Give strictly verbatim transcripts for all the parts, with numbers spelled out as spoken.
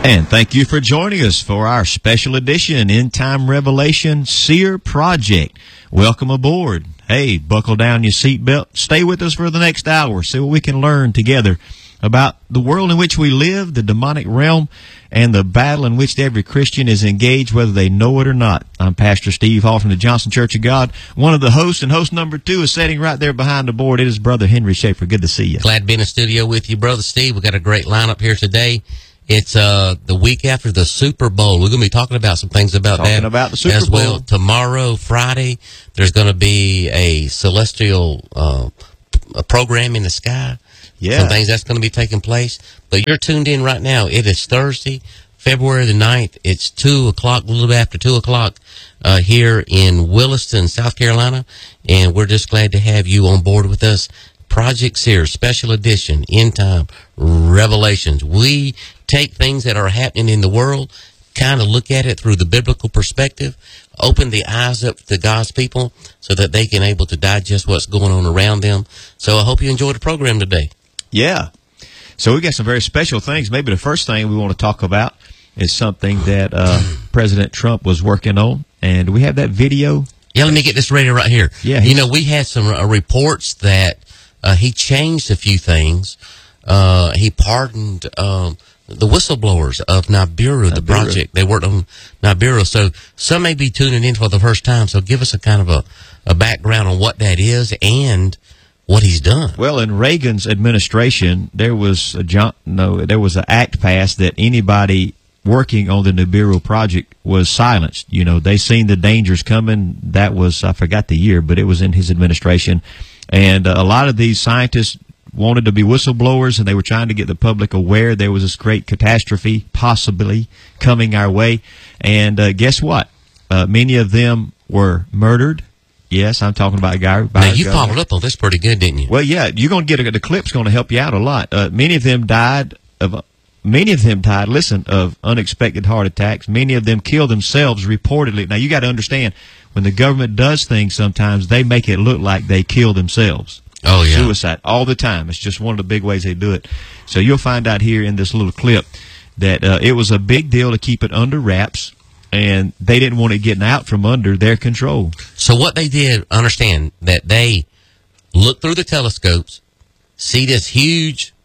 And thank you for joining us for our special edition End Time Revelation Seer Project. Welcome aboard. Hey, buckle down your seatbelt. Stay with us for the next hour. See what we can learn together about the world in which we live, the demonic realm, and the battle in which every Christian is engaged, whether they know it or not. I'm Pastor Steve Hall from the Johnson Church of God. One of the hosts, and host number two is sitting right there behind the board. It is Brother Henry Schaefer. Good to see you. Glad to be in the studio with you, Brother Steve. We've got a great lineup here today. It's uh, the week after the Super Bowl. We're going to be talking about some things about talking that about the Super as Bowl. well. Tomorrow, Friday, there's going to be a celestial uh, a program in the sky. Yeah. Some things that's going to be taking place. But you're tuned in right now. It is Thursday, February the ninth. It's two o'clock, a little bit after two o'clock uh, here in Williston, South Carolina. And we're just glad to have you on board with us. Project Seer, Special Edition, End Time Revelations. We take things that are happening in the world, kind of look at it through the biblical perspective, open the eyes up to God's people so that they can able to digest what's going on around them. So I hope you enjoyed the program today. Yeah. So we got some very special things. Maybe the first thing we want to talk about is something that uh, President Trump was working on. And we have that video. Yeah, let me get this ready right here. Yeah, you know, we had some uh, reports that uh, he changed a few things. Uh, he pardoned um, the whistleblowers of Nibiru, the Nibiru. project. They worked on Nibiru. So some may be tuning in for the first time. So give us a kind of a, a background on what that is and what he's done. Well, in Reagan's administration, there was a John, no, there was an act passed that anybody working on the Nibiru project was silenced. You know, they seen the dangers coming. That was, I forgot the year, but it was in his administration. And uh, a lot of these scientists wanted to be whistleblowers, and they were trying to get the public aware there was this great catastrophe possibly coming our way. And uh, guess what? Uh, many of them were murdered. Yes, I'm talking about a guy. Now, you followed up on this pretty good, didn't you? Well, yeah, you're going to get a, the clip's going to help you out a lot. Uh, many of them died of, many of them died, listen, of unexpected heart attacks. Many of them killed themselves reportedly. Now, you got to understand, when the government does things sometimes, they make it look like they kill themselves. Oh, yeah. Suicide all the time. It's just one of the big ways they do it. So you'll find out here in this little clip that uh, it was a big deal to keep it under wraps, and they didn't want it getting out from under their control. So what they did, understand that they look through the telescopes, see this huge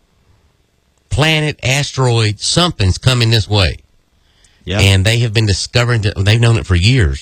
planet, asteroid, something's coming this way. Yeah. And they have been discovering that they've known it for years.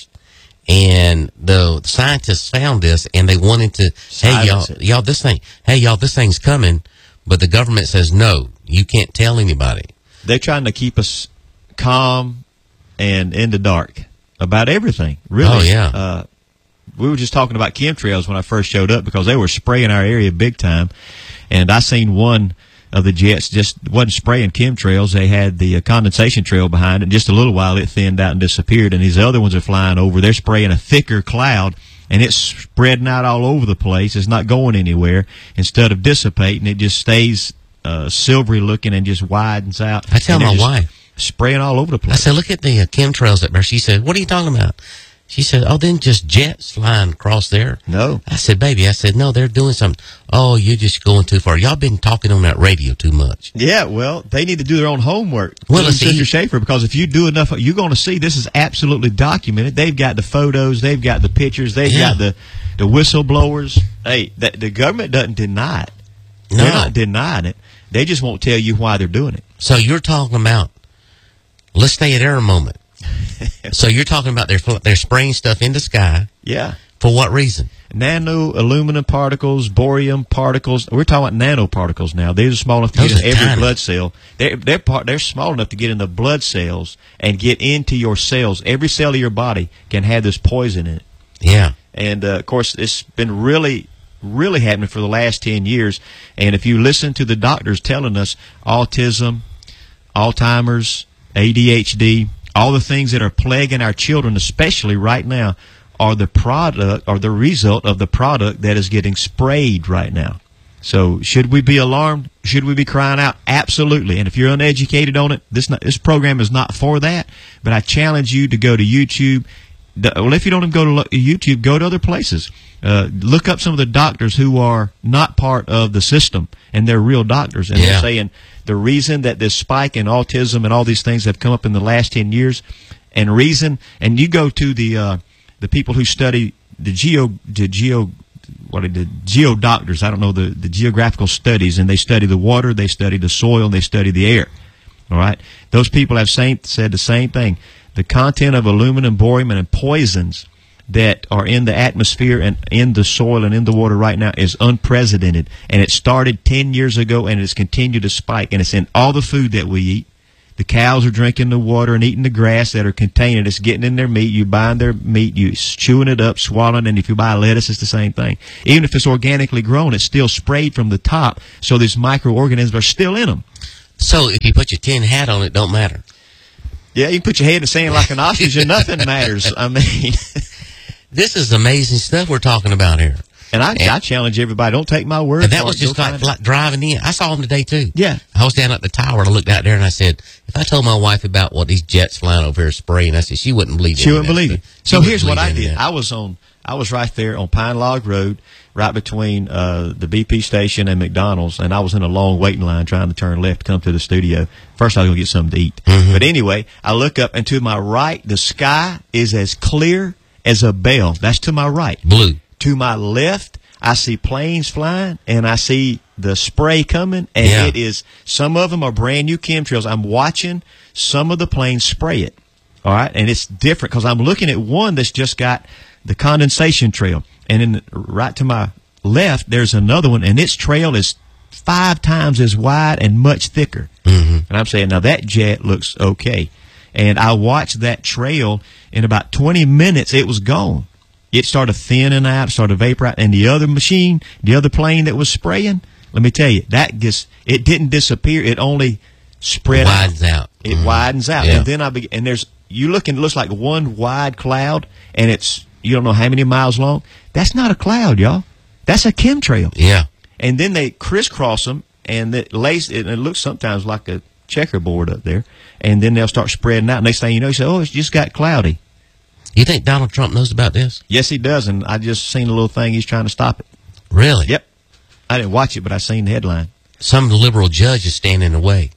And the scientists found this, and they wanted to, hey, y'all, y'all, this thing, hey, y'all, this thing's coming. But the government says, no, you can't tell anybody. They're trying to keep us calm and in the dark about everything, really. Oh, yeah. Uh, we were just talking about chemtrails when I first showed up because they were spraying our area big time. And I seen one of the jets just wasn't spraying chemtrails. They had the uh, condensation trail behind it. In just a little while, it thinned out and disappeared. And these other ones are flying over. They're spraying a thicker cloud, and it's spreading out all over the place. It's not going anywhere. Instead of dissipating, it just stays uh, silvery looking and just widens out. I tell my wife, spraying all over the place. I said, look at the uh, chemtrails up there. She said, what are you talking about? She said, oh, then just jets flying across there. No. I said, baby, I said, no, they're doing something. Oh, you're just going too far. Y'all been talking on that radio too much. Yeah, well, they need to do their own homework. Well, let's see. Mister Schaefer, because if you do enough, you're going to see this is absolutely documented. They've got the photos. They've got the pictures. They've Yeah. got the, the whistleblowers. Hey, the, the government doesn't deny it. No. They're not denying it. They just won't tell you why they're doing it. So you're talking about, let's stay at there a moment. So you're talking about they're, they're spraying stuff in the sky. Yeah. For what reason? Nano aluminum particles, boron particles. We're talking about nanoparticles now. These are small enough to Those get in are every tiny. blood cell. They're they're part. They're small enough to get in the blood cells and get into your cells. Every cell of your body can have this poison in it. Yeah. And uh, of course, it's been really, really happening for the last ten years. And if you listen to the doctors telling us autism, Alzheimer's, A D H D, all the things that are plaguing our children, especially right now, are the product or the result of the product that is getting sprayed right now. So should we be alarmed? Should we be crying out? Absolutely. And if you're uneducated on it, this not, this program is not for that. But I challenge you to go to YouTube, the, well, if you don't go to lo- YouTube, go to other places. Uh, look up some of the doctors who are not part of the system, and they're real doctors, and Yeah. they're saying the reason that this spike in autism and all these things have come up in the last ten years, and reason, and you go to the uh, the people who study the geo the geo what are the geo doctors, I don't know, the the geographical studies, and they study the water, they study the soil, and they study the air. All right, those people have same, said the same thing. The content of aluminum, borium, and poisons that are in the atmosphere and in the soil and in the water right now is unprecedented. And it started ten years ago, and it's continued to spike. And it's in all the food that we eat. The cows are drinking the water and eating the grass that are contained. It's getting in their meat. You buying their meat, you chewing it up, swallowing it. And if you buy lettuce, it's the same thing. Even if it's organically grown, it's still sprayed from the top, so these microorganisms are still in them. So if you put your tin hat on, it don't matter. Yeah, you can put your head in the sand like an ostrich and nothing matters. I mean, this is amazing stuff we're talking about here. And I, and, I challenge everybody, don't take my word and that for was it. just Go like, find like driving in. I saw them today, too. Yeah. I was down at the tower, and I looked out there, and I said, if I told my wife about what these jets flying over here spraying, I said, she wouldn't believe it. She wouldn't believe it. So here's what I did. That. I was on, I was right there on Pine Log Road, right between uh, the B P station and McDonald's, and I was in a long waiting line trying to turn left to come to the studio. First, I was going to get something to eat. Mm-hmm. But anyway, I look up, and to my right, the sky is as clear as a bell. That's to my right. Blue. To my left, I see planes flying, and I see the spray coming, and yeah. it is, some of them are brand new chemtrails. I'm watching some of the planes spray it, all right? And it's different because I'm looking at one that's just got the condensation trail, and then right to my left, there's another one, and its trail is five times as wide and much thicker. Mm-hmm. And I'm saying, now that jet looks okay. And I watched that trail. In about twenty minutes, it was gone. It started thinning out, started vaporizing. And the other machine, the other plane that was spraying, let me tell you, that just, it didn't disappear. It only spread it widens out. out. It mm-hmm. widens out. Yeah. And then I be, and there's, you look and it looks like one wide cloud, and it's, you don't know how many miles long. That's not a cloud, y'all. That's a chemtrail. Yeah. And then they crisscross them, and it lays, and it looks sometimes like a checkerboard up there. And then they'll start spreading out. Next thing you know, you say, oh, it's just got cloudy. You think Donald Trump knows about this? Yes, he does, and I just seen a little thing. He's trying to stop it. Really? Yep. I didn't watch it, but I seen the headline. Some liberal judge is standing in the way.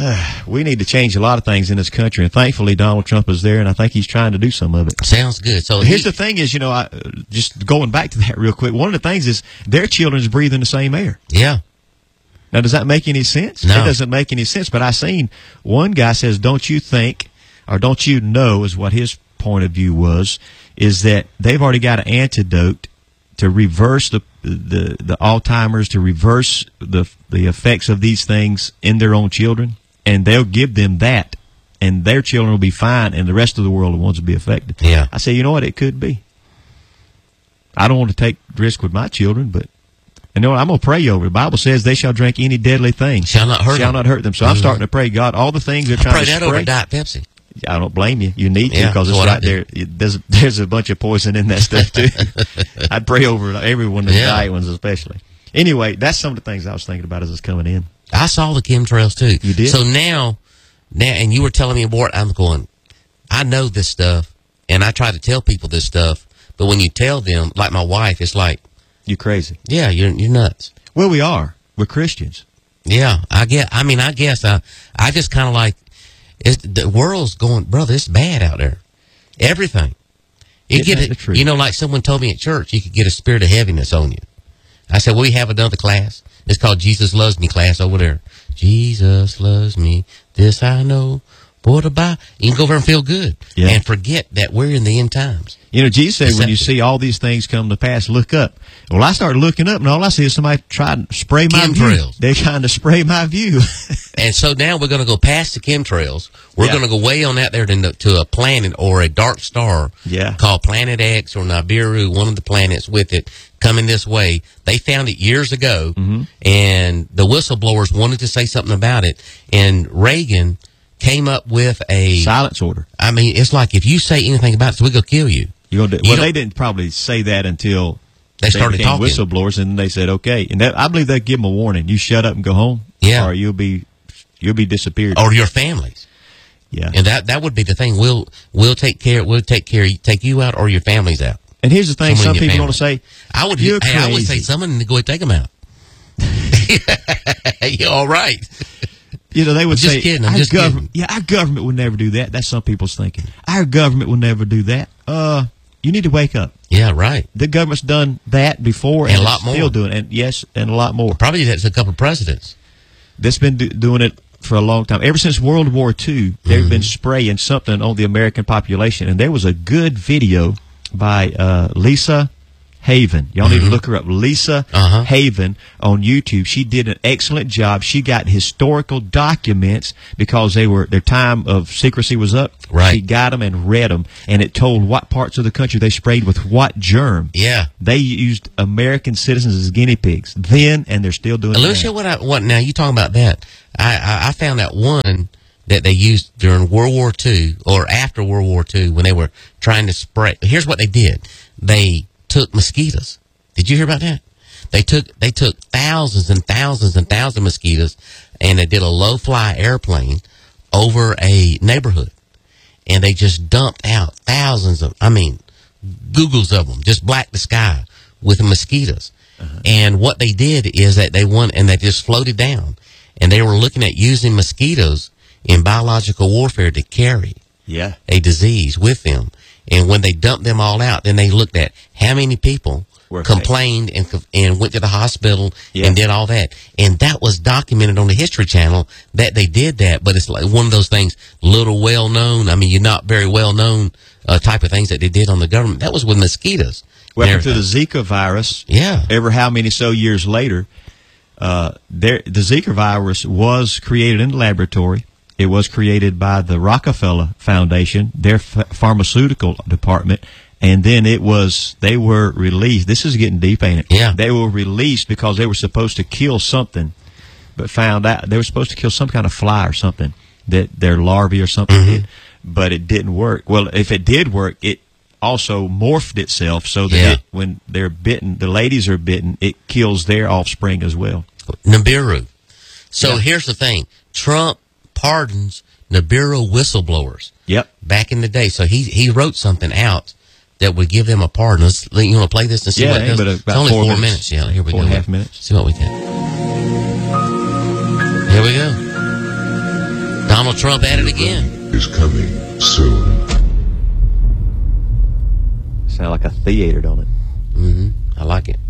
We need to change a lot of things in this country, and thankfully Donald Trump is there, and I think he's trying to do some of it. Sounds good. So here's he, the thing is, you know, I, just going back to that real quick, one of the things is their children's breathing the same air. Yeah. Now, does that make any sense? No. It doesn't make any sense, but I seen one guy says, don't you think, or don't you know, is what his point of view was, is that they've already got an antidote to reverse the the, the Alzheimer's, to reverse the the effects of these things in their own children, and they'll give them that, and their children will be fine, and the rest of the world, the ones will be affected. Yeah. I say, you know what, it could be. I don't want to take risk with my children, but and you know what, I'm going to pray over it. The Bible says they shall drink any deadly thing. Shall not hurt shall them. not hurt them. So mm-hmm. I'm starting to pray, God, all the things they're I trying pray to that spray. over Diet Pepsi. I don't blame you. You need to, Yeah, because that's it's what I right there. do. There's there's a bunch of poison in that stuff too. I'd pray over everyone, the Yeah. diet ones especially. Anyway, that's some of the things I was thinking about as it's coming in. I saw the chemtrails too. You did? So now, now, and you were telling me about. I'm going. I know this stuff, and I try to tell people this stuff. But when you tell them, like my wife, it's like, You're crazy. yeah, you're you're nuts. Well, we are. We're Christians. Yeah, I get. I mean, I guess I. I just kind of like. It's, the world's going, brother. It's bad out there. Everything. You Isn't get that the it. truth? You know, like someone told me at church, you could get a spirit of heaviness on you. I said, well, we have another class. It's called Jesus Loves Me class over there. Jesus loves me. This I know. Boy, to buy. You can go over and feel good. Yeah. And forget that we're in the end times. You know, Jesus said, when you Deceptive. see all these things come to pass, look up. Well, I started looking up, and all I see is somebody trying to spray my view. Chemtrails. They're trying to spray my view. And so now we're going to go past the chemtrails. We're Yeah. going to go way on out there to, to a planet or a dark star Yeah. called Planet X or Nibiru, one of the planets with it, coming this way. They found it years ago, Mm-hmm. and the whistleblowers wanted to say something about it. And Reagan came up with a... Silence order. I mean, it's like if you say anything about it, so we're going to kill you. You're gonna do, You well, don't- they didn't probably say that until They started became talking. whistleblowers, and they said, okay. And that, I believe they give them a warning. You shut up and go home, Yeah. or you'll be you'll be disappeared. Or your families. Yeah. And that, that would be the thing. We'll, we'll take care, we'll take care, take you out or your family's out. And here's the thing, Someone some in your people want to say, I would, You're hey, I would say crazy. someone to go and take them out. You're all right. You know, they would I'm just say, kidding, I'm our just government, kidding. yeah, our government would never do that. That's some people's thinking. Our government will never do that. Uh, you need to wake up. Yeah, right. The government's done that before, And and, a lot it's still more. doing it. And yes, and a lot more. Probably that's a couple of presidents. That's been do- doing it for a long time. Ever since World War Two, they've Mm-hmm. been spraying something on the American population. And there was a good video by uh, Lisa Haven. Y'all need to look her up. Lisa Uh-huh. Haven on YouTube. She did an excellent job. She got historical documents because they were their time of secrecy was up. Right. She got them and read them, and it told what parts of the country they sprayed with what germ. Yeah. They used American citizens as guinea pigs then, and they're still doing it Alicia, now. what I, what now? You talking about that? I, I I found out one that they used during World War Two or after World War Two when they were trying to spray. Here's what they did: they took mosquitoes. Did you hear about that? They took they took thousands and thousands and thousands of mosquitoes, and they did a low fly airplane over a neighborhood, and they just dumped out thousands of, I mean, googles of them, just blacked the sky with the mosquitoes. Uh-huh. And what they did is that they went and they just floated down, and they were looking at using mosquitoes in biological warfare to carry Yeah. a disease with them. And when they dumped them all out, then they looked at how many people Were complained and and went to the hospital Yeah. and did all that. And that was documented on the History Channel that they did that. But it's like one of those things, little well known. I mean, you're not very well known uh, type of things that they did on the government. That was with mosquitoes. Well, and after the everything. Zika virus, Yeah. ever how many so years later, uh, there the Zika virus was created in the laboratory. It was created by the Rockefeller Foundation, their ph- pharmaceutical department, and then it was they were released. This is getting deep, ain't it? Yeah. They were released because they were supposed to kill something, but found out they were supposed to kill some kind of fly or something that their larvae or something Mm-hmm. did, but it didn't work. Well, if it did work, it also morphed itself so that Yeah. it, when they're bitten, the ladies are bitten, it kills their offspring as well. Nibiru. So Yeah. here's the thing. Trump pardons Nibiru whistleblowers Yep. back in the day. So he he wrote something out that would give them a pardon. Let's, you want to play this and see Yeah, what it ain't does? but It's about only four four minutes. minutes. Yeah, here we Four go. and a half minutes. See what we get. Here we go. Donald Trump at it again. Is coming soon. Sound like a theater, don't it? Mm-hmm. I like it.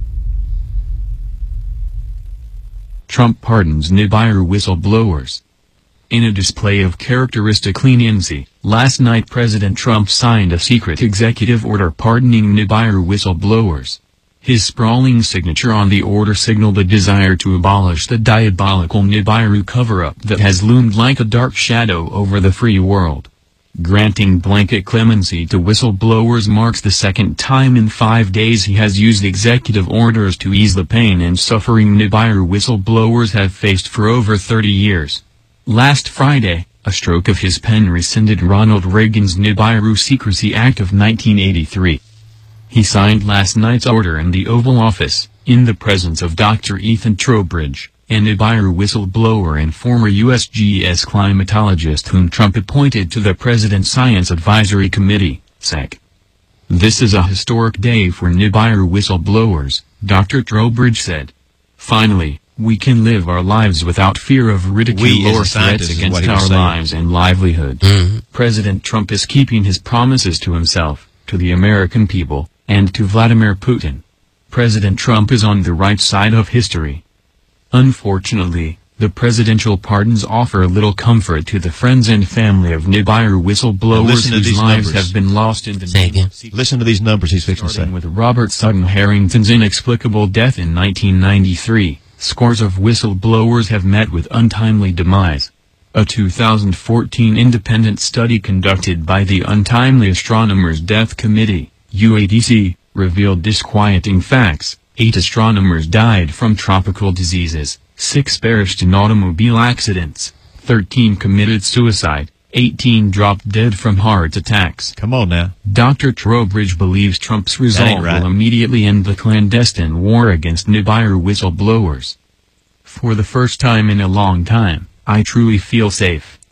Trump pardons Nibiru whistleblowers. In a display of characteristic leniency, last night President Trump signed a secret executive order pardoning Nibiru whistleblowers. His sprawling signature on the order signaled a desire to abolish the diabolical Nibiru cover-up that has loomed like a dark shadow over the free world. Granting blanket clemency to whistleblowers marks the second time in five days he has used executive orders to ease the pain and suffering Nibiru whistleblowers have faced for over thirty years. Last Friday, a stroke of his pen rescinded Ronald Reagan's Nibiru Secrecy Act of nineteen eighty-three. He signed last night's order in the Oval Office, in the presence of Doctor Ethan Trowbridge, a Nibiru whistleblower and former U S G S climatologist whom Trump appointed to the President's Science Advisory Committee, S A C. This is a historic day for Nibiru whistleblowers, Doctor Trowbridge said. Finally, we can live our lives without fear of ridicule We, as or a scientist, threats is against what he was our saying. lives and livelihood. Mm-hmm. President Trump is keeping his promises to himself, to the American people, and to Vladimir Putin. President Trump is on the right side of history. Unfortunately, the presidential pardons offer little comfort to the friends and family of Nibiru whistleblowers Listen to whose these lives numbers. have been lost in the Say name again. of secrecy. Listen to these numbers he's fixing to say. Starting with Robert Sutton Harrington's inexplicable death in nineteen ninety-three, scores of whistleblowers have met with untimely demise. A two thousand fourteen independent study conducted by the Untimely Astronomers Death Committee, U A D C, revealed disquieting facts. Eight astronomers died from tropical diseases, six perished in automobile accidents, thirteen committed suicide, eighteen dropped dead from heart attacks. Come on now. Doctor Trowbridge believes Trump's ain't resolve right. will immediately end the clandestine war against Nibiru whistleblowers. For the first time in a long time, I truly feel safe,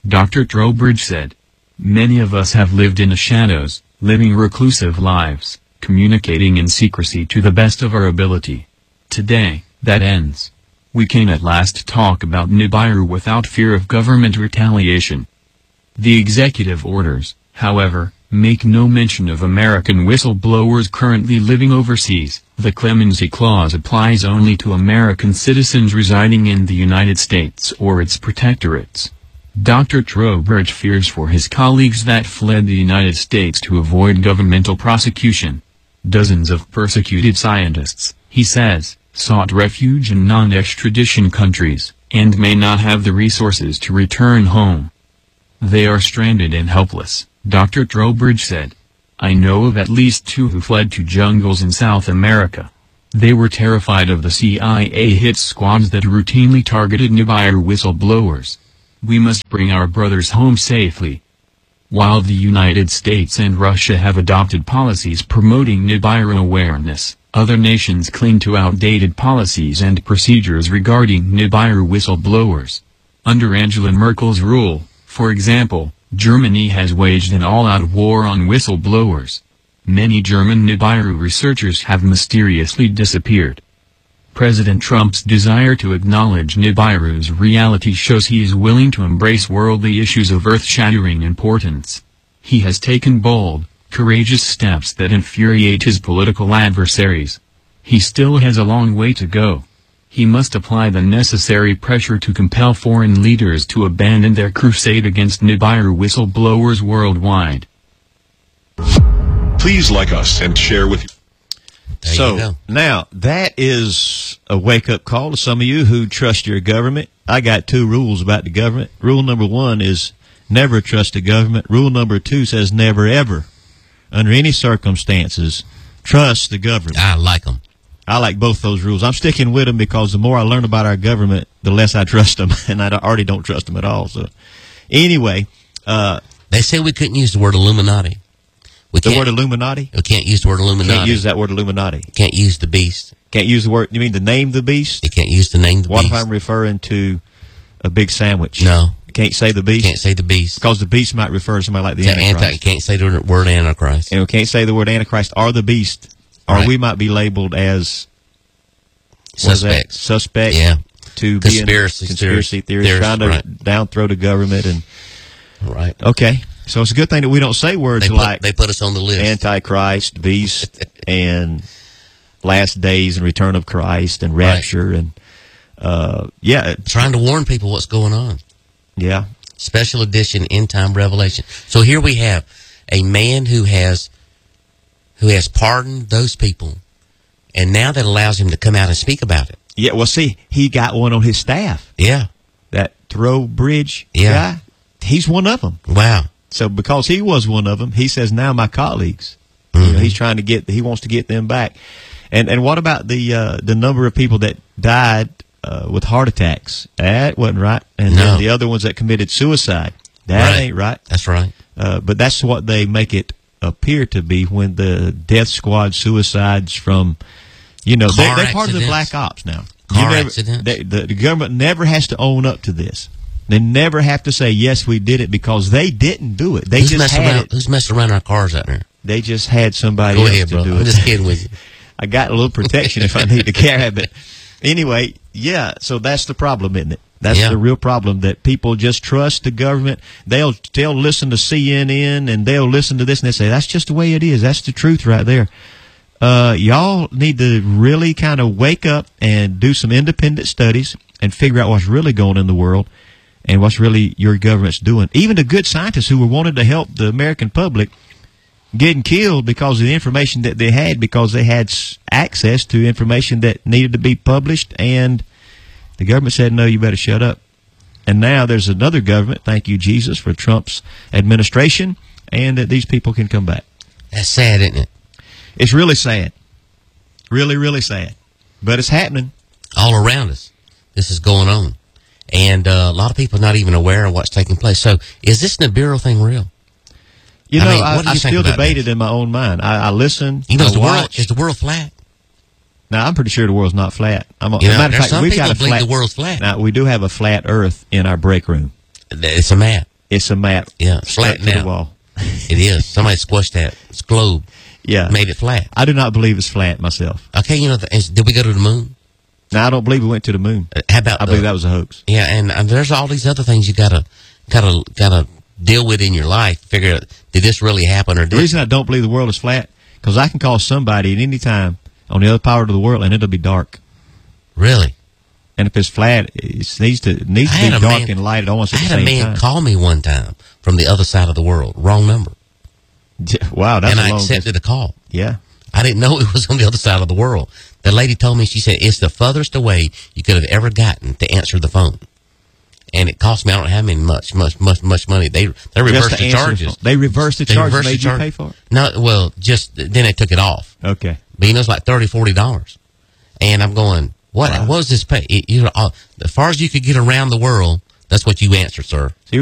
Doctor Trowbridge said. Many of us have lived in the shadows, living reclusive lives, communicating in secrecy to the best of our ability. Today, that ends. We can at last talk about Nibiru without fear of government retaliation. The executive orders, however, make no mention of American whistleblowers currently living overseas. The clemency clause applies only to American citizens residing in the United States or its protectorates. Doctor Trowbridge fears for his colleagues that fled the United States to avoid governmental prosecution. Dozens of persecuted scientists, he says, sought refuge in non-extradition countries, and may not have the resources to return home. They are stranded and helpless, Doctor Trowbridge said. I know of at least two who fled to jungles in South America. They were terrified of the C I A hit squads that routinely targeted Nibiru whistleblowers. We must bring our brothers home safely. While the United States and Russia have adopted policies promoting Nibiru awareness, other nations cling to outdated policies and procedures regarding Nibiru whistleblowers. Under Angela Merkel's rule, for example, Germany has waged an all-out war on whistleblowers. Many German Nibiru researchers have mysteriously disappeared. President Trump's desire to acknowledge Nibiru's reality shows he is willing to embrace worldly issues of earth-shattering importance. He has taken bold, courageous steps that infuriate his political adversaries. He still has a long way to go. He must apply the necessary pressure to compel foreign leaders to abandon their crusade against Nibiru whistleblowers worldwide. Please like us and share with you. There you So go. now that is a wake-up call to some of you who trust your government. I got two rules about the government. Rule number one is never trust the government. Rule number two says never ever, under any circumstances, trust the government. I like them. I like both those rules. I'm sticking with them because the more I learn about our government, the less I trust them, and I already don't trust them at all. So anyway, uh, They say we couldn't use the word Illuminati. We the can't, word Illuminati, we can't use the word Illuminati. can't use that word Illuminati. Can't use the beast. Can't use the word, you mean the name the beast? You can't use the name the What beast. if I'm referring to a big sandwich? No. Can't say the beast? Can't say the beast. Because the beast might refer to somebody like the The Antichrist. anti, can't say the word Antichrist. And we can't say the word Antichrist or the beast, or Right. we might be labeled as what is that? Suspects. Suspect Yeah. to be in Conspiracy conspiracy theories, theorists, trying to right. downthrow the government. And Right. okay, so it's a good thing that we don't say words They put, like they put us on the list. Antichrist, beast, and last days and return of Christ and rapture and uh, yeah, Trying to warn people what's going on. yeah. Special edition end time revelation. So here we have a man who has who has pardoned those people, and now that allows him to come out and speak about it. Yeah, well, see, he got one on his staff. Yeah. That Trowbridge Yeah. guy, he's one of them. Wow. So because he was one of them, he says, now my colleagues. Mm-hmm. You know, he's trying to get, he wants to get them back. And and what about the uh, the number of people that died uh, with heart attacks? That wasn't right. And No. then the other ones that committed suicide. That Right. ain't right. That's right. Uh, but that's what they make it appear to be when the death squad suicides from, you know, they, Car they're part of the accidents. black ops now. Car never, accidents. they, the, the government never has to own up to this. They never have to say, yes, we did it, because they didn't do it. They who's just messing had around? it. Who's messing around our cars out there? They just had somebody Go else ahead, to bro. do I'm it. just kidding with you. I got a little protection if I need to carry it. But anyway, yeah, so that's the problem, isn't it? That's Yeah. the real problem, that people just trust the government. They'll they'll listen to C N N and they'll listen to this and they say, that's just the way it is. That's the truth right there. Uh, y'all need to really kind of wake up and do some independent studies and figure out what's really going on in the world and what's really your government's doing. Even the good scientists who were wanted to help the American public getting killed because of the information that they had, because they had s- access to information that needed to be published, and the government said, no, you better shut up. And now there's another government, thank you, Jesus, for Trump's administration, and that these people can come back. That's sad, isn't it? It's really sad. Really, really sad. But it's happening. All around us, this is going on. And uh, a lot of people are not even aware of what's taking place. So is this Nibiru thing real? You I know, mean, I, what do I you think still about debate this? it in my own mind. I, I listen, You know, I is the world watch. is the world flat? Now, I'm pretty sure the world's not flat. I'm a, You know, matter of there's fact, some we've people got a believe flat, the world's flat. Now, we do have a flat Earth in our break room. It's a map. It's a map. Yeah, Stuck flattened to the out. wall. It is. Somebody squished that. It's globe. Yeah. Made it flat. I do not believe it's flat myself. Okay, you know, the, is, did we go to the moon? Now, I don't believe we went to the moon. Uh, How about I believe the- that was a hoax. Yeah, and, and there's all these other things you gotta, gotta, gotta deal with in your life. Figure out, did this really happen or The did reason I don't believe the world is flat, because I can call somebody at any time on the other part of the world, and it'll be dark. Really? And if it's flat, it needs to it needs I to had be a dark man- and light at almost I at the had a same man time. call me one time from the other side of the world. Wrong number. Wow, that's and a I long accepted the call. Yeah. I didn't know it was on the other side of the world. The lady told me, she said, it's the furthest away you could have ever gotten to answer the phone. And it cost me, I don't have any much, much, much, much money. They they reversed Just to the answer charges. phone. They reversed the They charges and reversed the made you charge- pay for it? No, well, just, then they took it off. Okay. But you know, it's like thirty dollars, forty dollars. And I'm going, what, Wow. what was this pay? It, you know, uh, as far as you could get around the world, that's what you answer, sir.